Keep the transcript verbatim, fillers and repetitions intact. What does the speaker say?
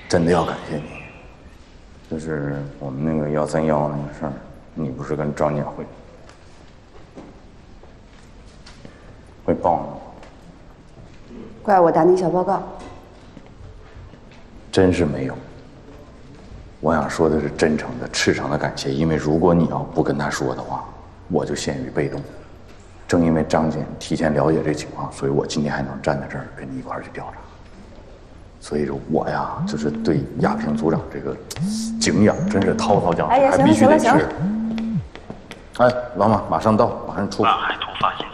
真的要感谢你。就是我们那个幺三幺那个事儿，你不是跟张姐会会报吗？ 怪我打你小报告。 真是没有。我想说的是真诚的、赤诚的感谢，因为如果你要不跟他说的话，我就陷于被动。正因为张姐提前了解这情况，所以我今天还能站在这儿跟你一块儿去调查。所以说我呀，就是对亚平组长这个敬仰，真是滔滔江水， 哎呀， 还必须得行了行了吃。哎，老马，马上到，马上出。 把海图发现。